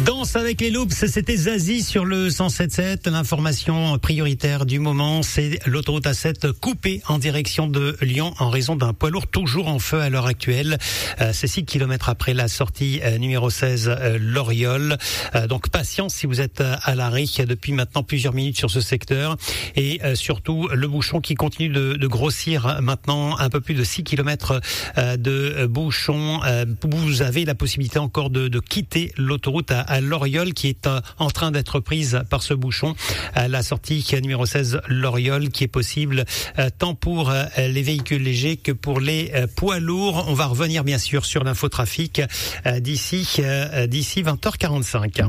Danse avec les Loops, c'était Zazie sur le 107.7. L'information prioritaire du moment, c'est l'autoroute A7 coupée en direction de Lyon en raison d'un poids lourd toujours en feu à l'heure actuelle. C'est 6 km après la sortie numéro 16 Loriol. Donc patience si vous êtes à l'arrêt depuis maintenant plusieurs minutes sur ce secteur. Et surtout le bouchon qui continue de grossir maintenant, un peu plus de 6 km de bouchon. Vous avez la possibilité encore de quitter l'autoroute à Loriol qui est en train d'être prise par ce bouchon. La sortie numéro 16 Loriol qui est possible tant pour les véhicules légers que pour les poids lourds. On va revenir bien sûr sur l'infotrafic d'ici 20h45.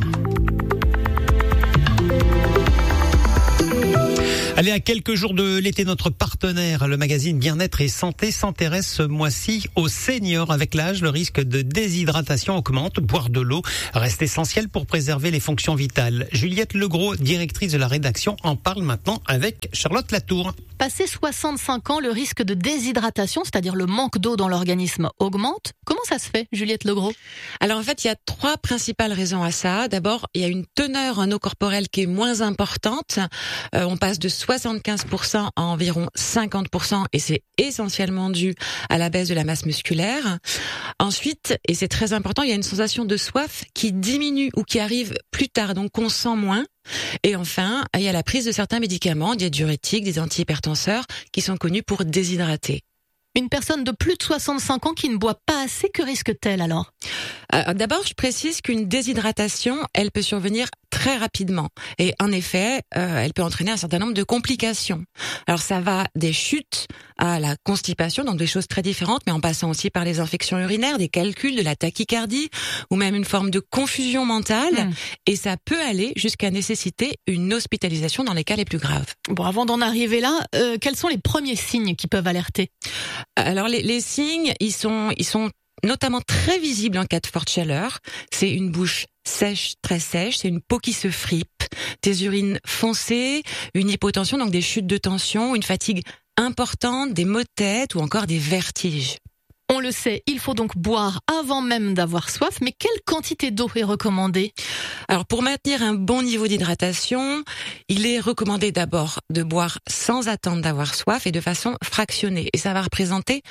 Allez, à quelques jours de l'été, notre partenaire, le magazine Bien-être et Santé, s'intéresse ce mois-ci aux seniors. Avec l'âge, le risque de déshydratation augmente. Boire de l'eau reste essentiel pour préserver les fonctions vitales. Juliette Legros, directrice de la rédaction, en parle maintenant avec Charlotte Latour. Passé 65 ans, le risque de déshydratation, c'est-à-dire le manque d'eau dans l'organisme, augmente. Comment ça se fait, Juliette Legros ? Alors en fait, il y a 3 principales raisons à ça. D'abord, il y a une teneur en eau corporelle qui est moins importante. On passe de 75% à environ 50% et c'est essentiellement dû à la baisse de la masse musculaire. Ensuite, et c'est très important, il y a une sensation de soif qui diminue ou qui arrive plus tard, donc on sent moins. Et enfin, il y a la prise de certains médicaments, des diurétiques, des antihypertenseurs, qui sont connus pour déshydrater. Une personne de plus de 65 ans qui ne boit pas assez, que risque-t-elle alors ? D'abord, je précise qu'une déshydratation, elle peut survenir très rapidement. Et en effet, elle peut entraîner un certain nombre de complications. Alors ça va des chutes à la constipation, donc des choses très différentes, mais en passant aussi par les infections urinaires, des calculs, de la tachycardie, ou même une forme de confusion mentale. Et ça peut aller jusqu'à nécessiter une hospitalisation dans les cas les plus graves. Bon, avant d'en arriver là, quels sont les premiers signes qui peuvent alerter ? Alors les signes, ils sont notamment très visibles en cas de forte chaleur. C'est une bouche sèche, très sèche, c'est une peau qui se fripe, des urines foncées, une hypotension, donc des chutes de tension, une fatigue importante, des maux de tête ou encore des vertiges. On le sait, il faut donc boire avant même d'avoir soif, mais quelle quantité d'eau est recommandée ? Alors pour maintenir un bon niveau d'hydratation, il est recommandé d'abord de boire sans attendre d'avoir soif et de façon fractionnée. Et ça va représenter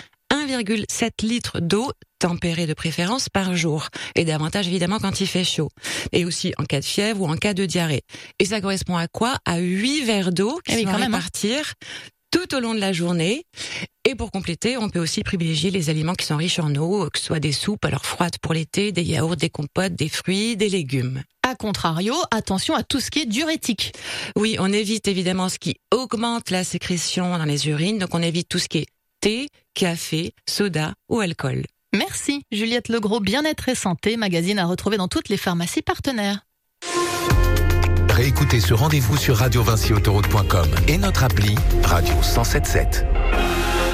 1,7 litre d'eau, tempérée de préférence, par jour. Et davantage évidemment quand il fait chaud. Et aussi en cas de fièvre ou en cas de diarrhée. Et ça correspond à quoi ? À 8 verres d'eau qui vont répartir tout au long de la journée. Et pour compléter, on peut aussi privilégier les aliments qui sont riches en eau, que ce soit des soupes, alors froides pour l'été, des yaourts, des compotes, des fruits, des légumes. A contrario, attention à tout ce qui est diurétique. Oui, on évite évidemment ce qui augmente la sécrétion dans les urines, donc on évite tout ce qui est thé, café, soda ou alcool. Merci Juliette Legros, Bien-être et Santé, magazine à retrouver dans toutes les pharmacies partenaires. Réécoutez ce rendez-vous sur radiovinciautoroute.com et notre appli Radio 107.7.